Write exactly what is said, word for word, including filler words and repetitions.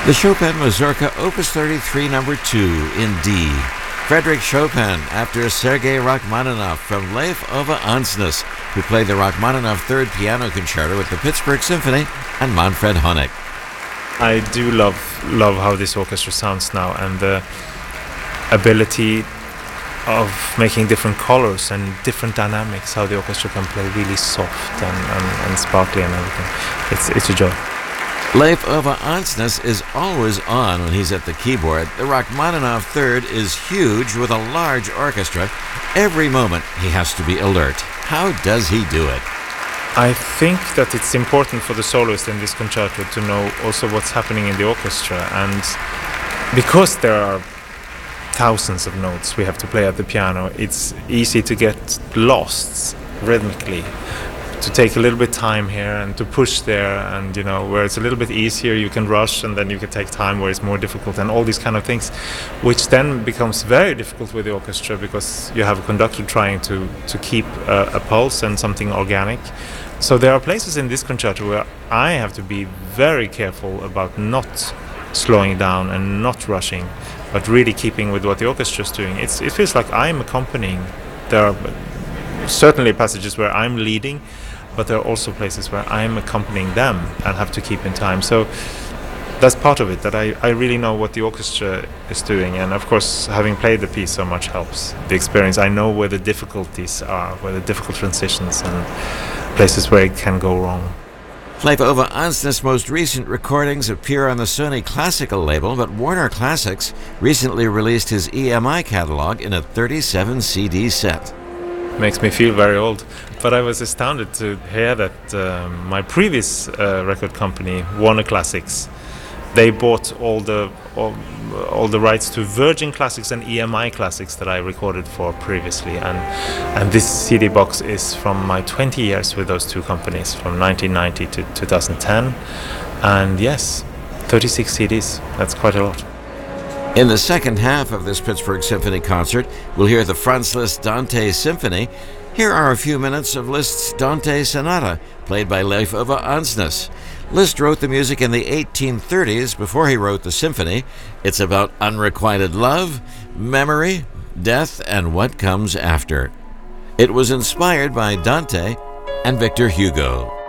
The Chopin Mazurka, Opus thirty-three, number two, in D. Frederick Chopin, after Sergei Rachmaninoff, from Leif Ove Andsnes, who played the Rachmaninoff Third Piano Concerto with the Pittsburgh Symphony, and Manfred Honeck. I do love love how this orchestra sounds now, and the ability of making different colors and different dynamics, how the orchestra can play really soft and, and, and sparkly and everything. It's, it's a joy. Leif Ove Andsnes is always on when he's at the keyboard. The Rachmaninoff Third is huge with a large orchestra. Every moment he has to be alert. How does he do it? I think that it's important for the soloist in this concerto to know also what's happening in the orchestra, and because there are thousands of notes we have to play at the piano, it's easy to get lost rhythmically, to take a little bit time here and to push there, and you know, where it's a little bit easier you can rush, and then you can take time where it's more difficult, and all these kind of things, which then becomes very difficult with the orchestra because you have a conductor trying to to keep a, a pulse and something organic. So there are places in this concerto where I have to be very careful about not slowing down and not rushing, but really keeping with what the orchestra is doing. It's, it feels like I'm accompanying. There are certainly passages where I'm leading, but there are also places where I'm accompanying them and have to keep in time. So that's part of it, that I, I really know what the orchestra is doing, and of course having played the piece so much helps the experience. I know where the difficulties are, where the difficult transitions and places where it can go wrong. Leif Ove Andsnes' most recent recordings appear on the Sony Classical label, but Warner Classics recently released his E M I catalog in a thirty-seven C D set. Makes me feel very old, but I was astounded to hear that um, my previous uh, record company, Warner Classics, they bought all the all, all the rights to Virgin Classics and E M I Classics that I recorded for previously, and and this C D box is from my twenty years with those two companies, from nineteen ninety to two thousand ten, and yes, thirty-six C Ds. That's quite a lot. In the second half of this Pittsburgh Symphony concert, we'll hear the Franz Liszt Dante Symphony. Here are a few minutes of Liszt's Dante Sonata, played by Leif Ove Andsnes. Liszt wrote the music in the eighteen thirties before he wrote the symphony. It's about unrequited love, memory, death, and what comes after. It was inspired by Dante and Victor Hugo.